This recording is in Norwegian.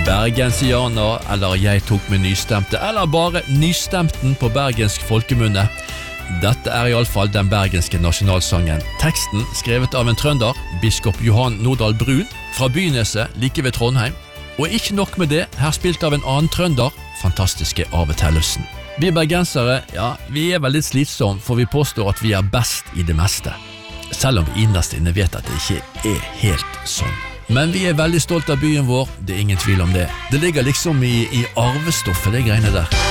Bergensianer, eller jeg tok med nystemte, eller bare nystemten på bergensk folkemunne. Dette I alle fall den bergenske nasjonalsangen. Teksten skrevet av en trønder, biskop Johan Nordahl Brun, fra Byneset, like ved Trondheim. Og ikke nok med det, her spilt av en annen trønder, fantastiske Arve Tellefsen. Vi bergensere, ja, vi vel litt slitsomme, for vi påstår at vi best I det meste. Selv om vi innerst inne vet at det ikke helt sånn. Men vi veldig stolt av byen vår, det ingen tvil om det. Det ligger liksom I arvestoffet, det greiene der.